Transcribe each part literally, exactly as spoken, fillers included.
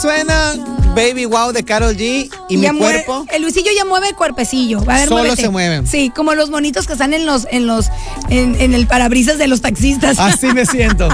suena Baby Wow de Karol G y ya mi mueve, cuerpo. el Luisillo ya mueve el cuerpecillo. A ver, Solo muévete. se mueven. Sí, como los monitos que están en los, en los, en, en el parabrisas de los taxistas. Así me siento.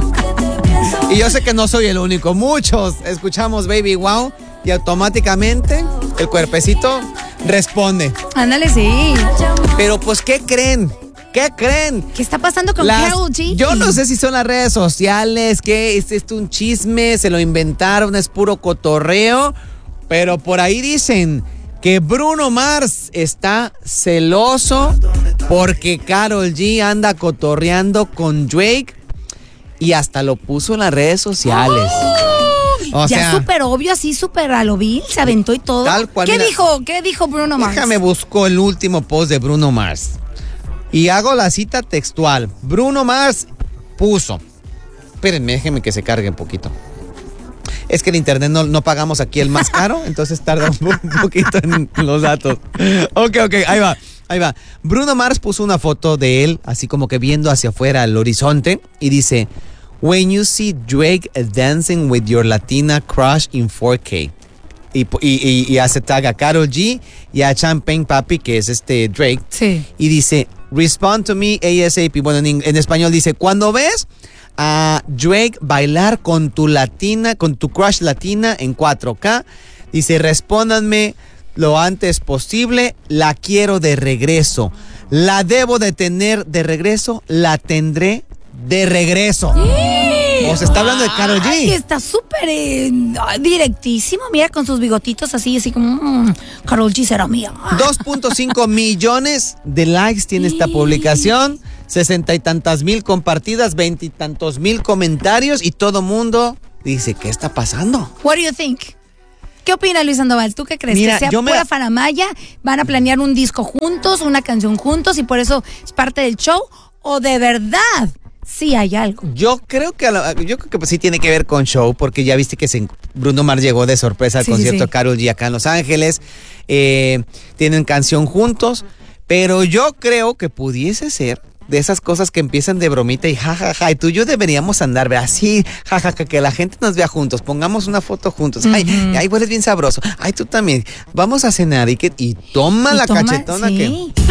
Y yo sé que no soy el único. Muchos escuchamos Baby Wow y automáticamente el cuerpecito responde. Ándale, sí. Pero pues, ¿qué creen? ¿Qué creen? ¿Qué está pasando con Las- Karol G? Yo no sé si son las redes sociales, que es esto un chisme, se lo inventaron, es puro cotorreo, pero por ahí dicen que Bruno Mars está celoso porque Karol G anda cotorreando con Drake y hasta lo puso en las redes sociales. O ya sea, súper obvio, así súper a lo vil, se aventó y todo. Tal cual, ¿Qué mira. dijo? ¿Qué dijo Bruno Mars? déjame busco el último post de Bruno Mars. Y hago la cita textual. Bruno Mars puso. Espérenme, déjenme que se cargue un poquito. Es que el internet no, no pagamos aquí el más caro, entonces tarda un, po- un poquito en los datos. Ok, ok, ahí va, ahí va. Bruno Mars puso una foto de él, así como que viendo hacia afuera al horizonte, y dice: When you see Drake dancing with your Latina crush in four K. Y, y, y, y hace tag a Karol G y a Champagne Papi, que es este Drake. Sí. Y dice, respond to me ASAP. Bueno, en, en español dice, cuando ves a Drake bailar con tu latina, con tu crush latina en cuatro K, dice, respóndanme lo antes posible, la quiero de regreso. La debo de tener de regreso, la tendré de regreso. O se está hablando de Karol G. Ay, está súper eh, directísimo, mira, con sus bigotitos así, así como, mmm, Karol G será mía. dos punto cinco millones de likes tiene esta publicación, sesenta y tantas mil compartidas, veintitantos mil comentarios y todo mundo dice, ¿qué está pasando? What do you think? ¿Qué opina Luis Sandoval? ¿Tú qué crees? Mira, ¿Que sea yo me- pura faramaya? ¿Van a planear un disco juntos, una canción juntos y por eso es parte del show? ¿O de verdad sí hay algo? Yo creo que a la- yo creo que pues sí tiene que ver con show, porque ya viste que se- Bruno Mars llegó de sorpresa al Sí, sí, concierto sí. Karol G acá en Los Ángeles. Eh, tienen canción juntos, pero yo creo que pudiese ser de esas cosas que empiezan de bromita y jajaja, ja, ja, y tú y yo deberíamos andar, ¿verdad? Así, jajaja, ja, ja, que la gente nos vea juntos, pongamos una foto juntos. Ay, Ujú. ay, hueles bien sabroso. Ay, tú también. Vamos a cenar y que y toma Y la toma- cachetona sí. que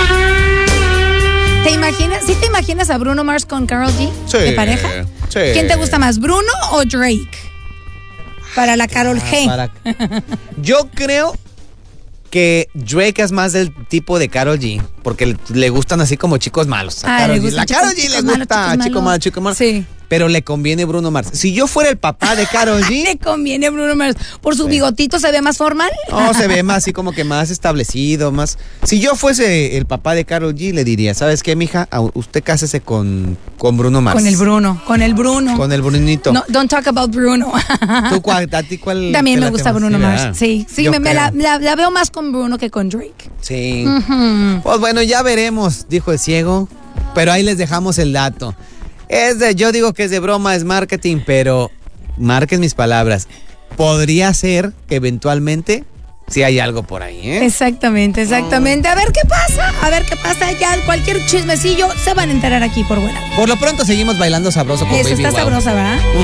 ¿Te imaginas? ¿Sí te imaginas a Bruno Mars con Karol G? Sí, ¿De pareja? sí. ¿Quién te gusta más, Bruno o Drake? Para la Karol Ah, G. para- Yo creo que Drake es más del tipo de Karol G, porque le, le gustan así como chicos malos. A Ah, Karol le G. gustan La chicos- Karol G le chicos malos, gusta chicos chico malos. malo, chico malo. Sí. Pero le conviene Bruno Mars. Si yo fuera el papá de Karol G, Le conviene Bruno Mars. ¿Por su Sí. bigotito se ve más formal? no, se ve más así como que más establecido, más. Si yo fuese el papá de Karol G, le diría, ¿sabes qué, mija? A- Usted cásese con, con Bruno Mars. Con el Bruno, con el Bruno. Con el Brunito. No, don't talk about Bruno. ¿Tú cuál, a ti cuál También te me late gusta más? Bruno Sí, Mars. ¿verdad? Sí, sí, Yo me, me la, creo. la- la veo más con Bruno que con Drake. Sí. Ujú. Pues bueno, ya veremos, dijo el ciego. Pero ahí les dejamos el dato. Es de, yo digo que es de broma, es marketing, pero marquen mis palabras. Podría ser que eventualmente sí hay algo por ahí, ¿eh? Exactamente, exactamente. A ver qué pasa, a ver qué pasa. Ya cualquier chismecillo se van a enterar aquí por buena. Por lo pronto seguimos bailando sabroso con Eso Baby está Wow. sabrosa, ¿verdad?